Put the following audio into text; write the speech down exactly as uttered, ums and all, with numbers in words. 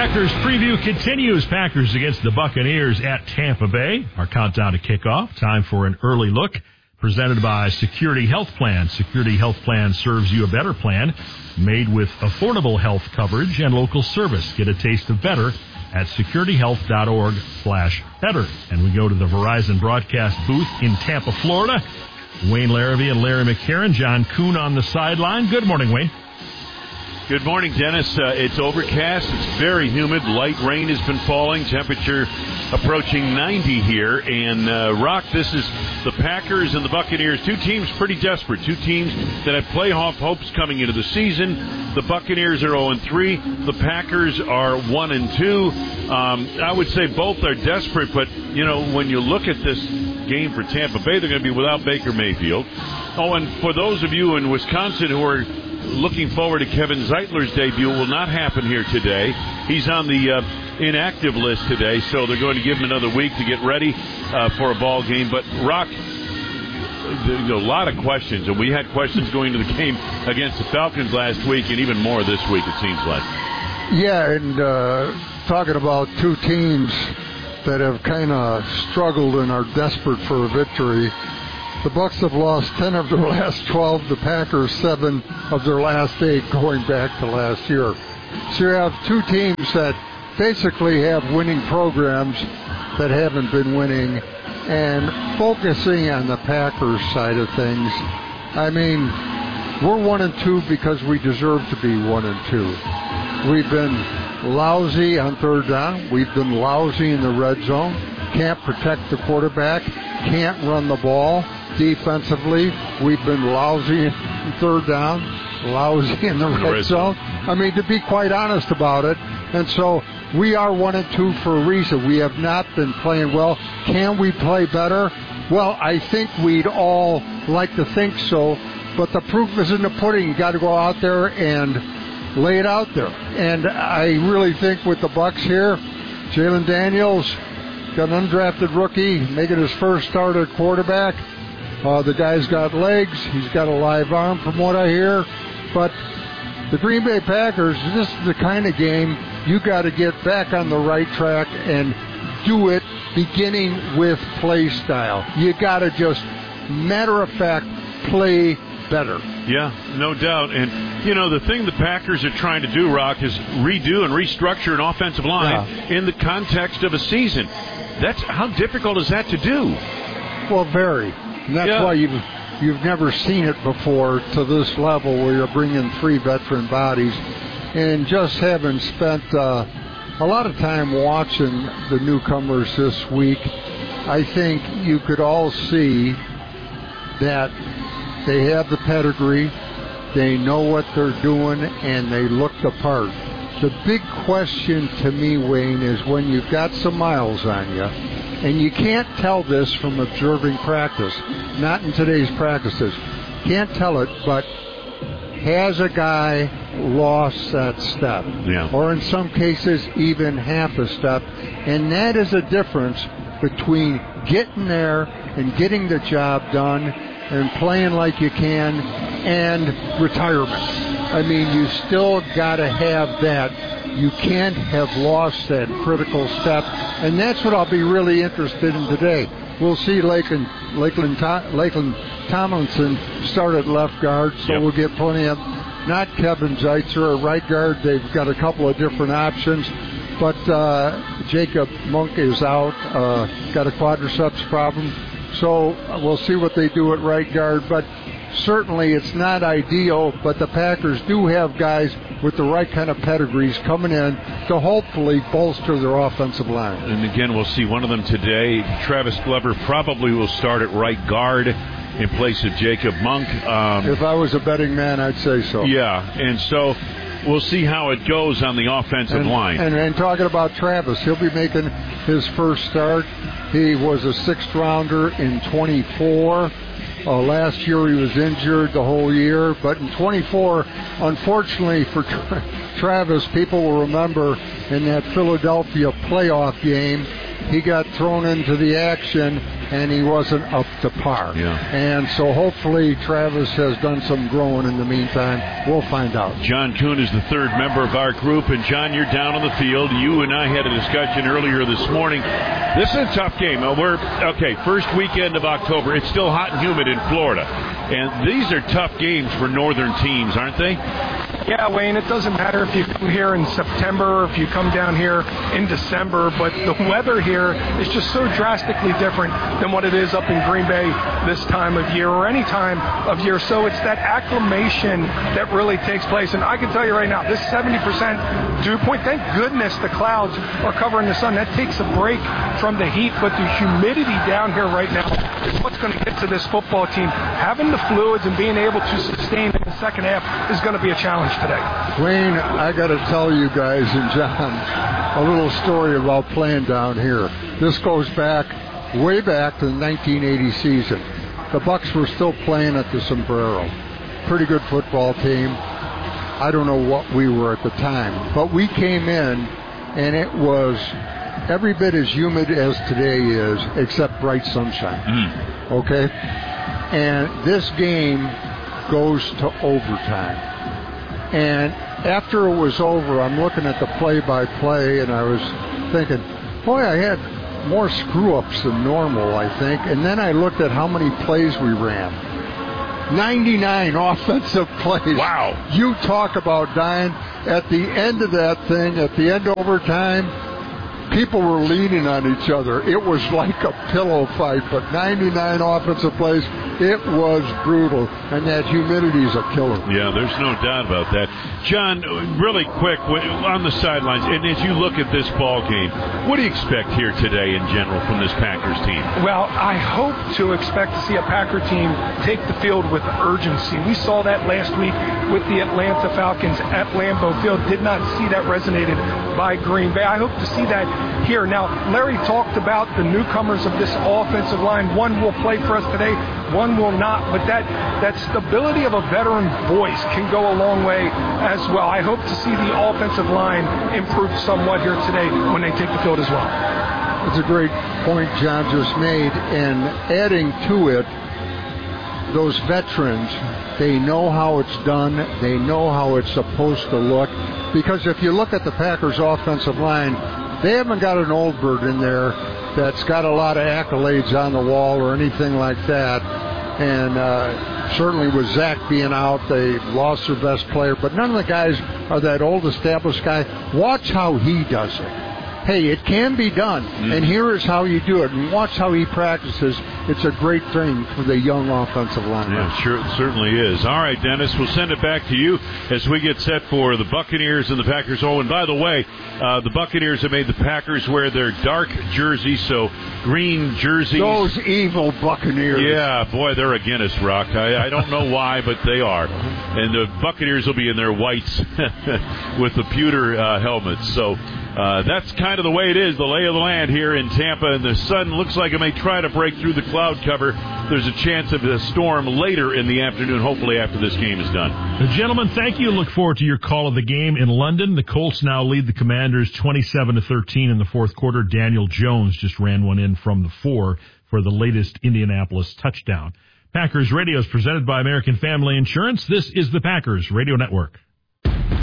Packers preview continues. Packers against the Buccaneers at Tampa Bay. Our countdown to kickoff. Time for an early look. Presented by Security Health Plan. Security Health Plan serves you a better plan, made with affordable health coverage and local service. Get a taste of better at securityhealth.org slash better. And we go to the Verizon broadcast booth in Tampa, Florida. Wayne Larrivee and Larry McCarron. John Kuhn on the sideline. Good morning, Wayne. Good morning, Dennis. Uh, it's overcast. It's very humid. Light rain has been falling. Temperature approaching ninety here. And, uh, Rock, this is the Packers and the Buccaneers. Two teams pretty desperate. Two teams that have playoff hopes coming into the season. The Buccaneers are oh and three. The Packers are one and two. Um, I would say both are desperate. But, you know, when you look at this game for Tampa Bay, they're going to be without Baker Mayfield. Oh, and for those of you in Wisconsin who are looking forward to Kevin Zeitler's debut, will not happen here today. He's on the uh, inactive list today, so they're going to give him another week to get ready uh, for a ball game. But, Rock, there's a lot of questions, and we had questions going to the game against the Falcons last week, and even more this week, it seems like. Yeah, and uh, talking about two teams that have kind of struggled and are desperate for a victory. The Bucs have lost ten of their last twelve. The Packers seven of their last eight going back to last year. So you have two teams that basically have winning programs that haven't been winning. And focusing on the Packers side of things, I mean, we're one and two because we deserve to be one and two. We've been lousy on third down. We've been lousy in the red zone. Can't protect the quarterback. Can't run the ball. Defensively, we've been lousy in third down, lousy in the red zone. I mean, to be quite honest about it. And so we are one and two for a reason. We have not been playing well. Can we play better? Well, I think we'd all like to think so, but the proof is in the pudding. You got to go out there and lay it out there. And I really think with the Bucs here, Jalen Daniels got an undrafted rookie making his first start at quarterback. Uh, the guy's got legs. He's got a live arm from what I hear. But the Green Bay Packers, this is the kind of game you got to get back on the right track and do it beginning with play style. You got to just, matter of fact, play better. Yeah, no doubt. And, you know, the thing the Packers are trying to do, Rock, is redo and restructure an offensive line yeah. in the context of a season. That's how difficult is that to do? Well, very. And that's yeah. why you've, you've never seen it before to this level where you're bringing three veteran bodies. And just having spent uh, a lot of time watching the newcomers this week, I think you could all see that they have the pedigree, they know what they're doing, and they look the part. The big question to me, Wayne, is when you've got some miles on you, and you can't tell this from observing practice, not in today's practices. Can't tell it, but has a guy lost that step? Yeah. Or in some cases, even half a step. And that is a difference between getting there and getting the job done and playing like you can and retirement. I mean, you still got to have that. You can't have lost that critical step, and that's what I'll be really interested in today. We'll see Lakeland, Lakeland, Lakeland Tomlinson start at left guard, so yep. we'll get plenty of, not Kevin Zeitler at right guard. They've got a couple of different options, but uh, Jacob Monk is out, uh, got a quadriceps problem, so we'll see what they do at right guard, but certainly it's not ideal, but the Packers do have guys with the right kind of pedigrees coming in to hopefully bolster their offensive line. And again, we'll see one of them today. Travis Glover probably will start at right guard in place of Jacob Monk. Um, if I was a betting man, I'd say so. Yeah, and so we'll see how it goes on the offensive and, line. And, and talking about Travis, he'll be making his first start. He was a sixth rounder in twenty-four. Uh, last year he was injured the whole year, but in twenty-four, unfortunately for tra- Travis, people will remember in that Philadelphia playoff game, he got thrown into the action and he wasn't up to par. Yeah. And so hopefully Travis has done some growing in the meantime. We'll find out. John Kuhn is the third member of our group, and John, you're down on the field. You and I had a discussion earlier this morning. This is a tough game. Uh, we're okay. First weekend of October. It's still hot and humid in Florida, and these are tough games for northern teams, aren't they? Yeah, Wayne, it doesn't matter if you come here in September, if you come down here in December, but the weather here is just so drastically different than what it is up in Green Bay this time of year or any time of year. So it's that acclimation that really takes place. And I can tell you right now, this seventy percent dew point, thank goodness the clouds are covering the sun. That takes a break from the heat, but the humidity down here right now is what's going to get to this football team. Having the fluids and being able to sustain in the second half is going to be a challenge today. Wayne, I got to tell you guys and John a little story about playing down here. This goes back, way back to the nineteen eighty season. The Bucks were still playing at the Sombrero. Pretty good football team. I don't know what we were at the time, but we came in and it was every bit as humid as today is, except bright sunshine. Mm. Okay? And this game goes to overtime. And after it was over, I'm looking at the play-by-play, and I was thinking, boy, I had more screw-ups than normal, I think. And then I looked at how many plays we ran. ninety-nine offensive plays. Wow. You talk about dying. At the end of that thing, at the end of overtime, people were leaning on each other. It was like a pillow fight, but ninety-nine offensive plays, it was brutal, and that humidity is a killer. Yeah, there's no doubt about that. John, really quick, on the sidelines, and as you look at this ball game, what do you expect here today in general from this Packers team? Well, I hope to expect to see a Packer team take the field with urgency. We saw that last week with the Atlanta Falcons at Lambeau Field. Did not see that resonated by Green Bay. I hope to see that here. Now, Larry talked about the newcomers of this offensive line. One will play for us today, one will not, but that, that stability of a veteran voice can go a long way as well. I hope to see the offensive line improve somewhat here today when they take the field as well. It's a great point John just made, and adding to it, those veterans, they know how it's done, they know how it's supposed to look, because if you look at the Packers' offensive line, they haven't got an old bird in there that's got a lot of accolades on the wall or anything like that. And uh, certainly with Zach being out, they lost their best player. But none of the guys are that old established guy. Watch how he does it. Hey, it can be done, mm-hmm. and here is how you do it. And watch how he practices. It's a great thing for the young offensive line. Yeah, sure, it certainly is. All right, Dennis, we'll send it back to you as we get set for the Buccaneers and the Packers. Oh, and by the way, uh, the Buccaneers have made the Packers wear their dark jerseys, so green jerseys. Those evil Buccaneers. Yeah, boy, they're against us, Rock. I, I don't know why, but they are. And the Buccaneers will be in their whites with the pewter uh, helmets. So uh, that's kind of the way it is, the lay of the land here in Tampa. And the sun looks like it may try to break through the cloud cover. There's a chance of a storm later in the afternoon, hopefully after this game is done. Uh, gentlemen, thank you. Look forward to your call of the game in London. The Colts now lead the Commanders twenty-seven to thirteen in the fourth quarter. Daniel Jones just ran one in from the four for the latest Indianapolis touchdown. Packers Radio is presented by American Family Insurance. This is the Packers Radio Network.